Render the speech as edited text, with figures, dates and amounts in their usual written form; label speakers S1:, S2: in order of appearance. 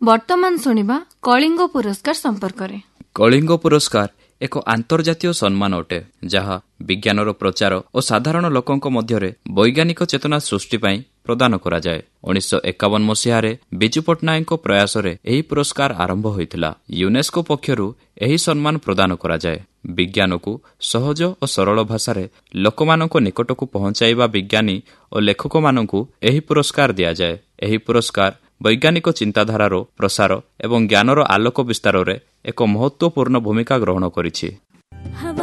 S1: ବର୍ତ୍ତମାନ ଶୁଣିବା କଳିଙ୍ଗ ପୁରସ୍କାର ସମ୍ପର୍କରେ।
S2: କଳିଙ୍ଗ ପୁରସ୍କାର ଏକ ଆନ୍ତର୍ଜାତୀୟ ସମ୍ମାନ ଅଟେ, ଯାହା ବିଜ୍ଞାନର ପ୍ରଚାର ଓ ସାଧାରଣ ଲୋକଙ୍କ ମଧ୍ୟରେ ବୈଜ୍ଞାନିକ ଚେତନା ସୃଷ୍ଟି ପାଇଁ ପ୍ରଦାନ କରାଯାଏ। 1951 ମସିହାରେ ବିଜୁ ପଟ୍ଟନାୟକଙ୍କ ପ୍ରୟାସରେ ଏହି ପୁରସ୍କାର ଆରମ୍ଭ ହୋଇଥିଲା। ୟୁନେସ୍କୋ ପକ୍ଷରୁ ଏହି ସମ୍ମାନ ପ୍ରଦାନ କରାଯାଏ। ବିଜ୍ଞାନକୁ ସହଜ ଓ ସରଳ ଭାଷାରେ ଲୋକମାନଙ୍କ ନିକଟକୁ ପହଞ୍ଚାଇବା ବିଜ୍ଞାନୀ ଓ ଲେଖକମାନଙ୍କୁ ଏହି ପୁରସ୍କାର ଦିଆଯାଏ। ଏହି ପୁରସ୍କାର ବୈଜ୍ଞାନିକ ଚିନ୍ତାଧାରାର ପ୍ରସାର ଏବଂ ଜ୍ଞାନର ଆଲୋକ ବିସ୍ତାରରେ ଏକ ମହତ୍ୱପୂର୍ଣ୍ଣ ଭୂମିକା ଗ୍ରହଣ କରିଛି।